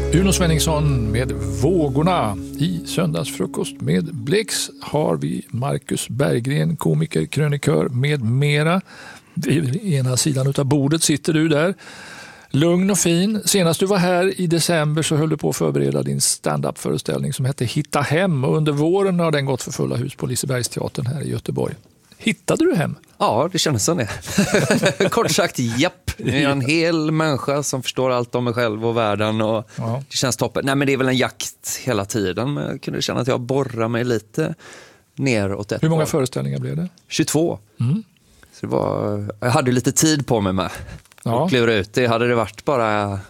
Uno Svenningsson med Vågorna. I Söndagsfrukost med Blix har vi Marcus Berggren, komiker, krönikör med mera. Vid ena sidan av bordet sitter du där. Lugn och fin. Senast du var här i december så höll du på att förbereda din stand-up-föreställning som hette Hitta hem. Och under våren har den gått för fulla hus på Lisebergsteatern här i Göteborg. Hittade du hem? Ja, det kändes som det. Kort sagt, japp. Jag är en hel människa som förstår allt om mig själv och världen. Och det känns toppen. Nej, men det är väl en jakt hela tiden. Men jag kunde känna att jag borrar mig lite neråt ett. Hur många föreställningar blev det? 22. Så det var, jag hade lite tid på mig med. Och klura ut det. Hade det varit bara